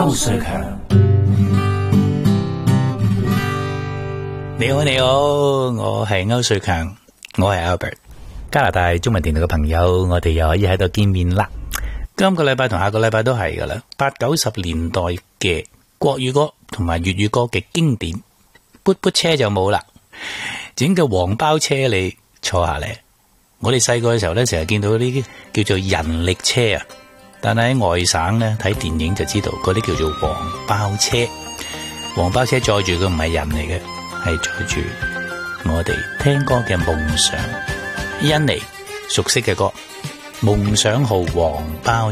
瑞強。 你好，你好，我係歐瑞強，我係 Albert。加拿大中文電台嘅朋友，我哋又可以喺度見面啦。今個禮拜同下個禮拜都係噶啦，80-90年代嘅國語歌同埋粵語歌嘅經典，噗噗車就冇啦，整個黃包車你坐下嚟。我哋細個嘅時候咧，成日見到呢啲叫做人力車啊，但係喺外省咧睇電影就知道嗰啲叫做黃包車。黃包車載住嘅唔係人嚟嘅，係載住我哋聽歌嘅夢想。印尼熟悉嘅歌，夢想號黃包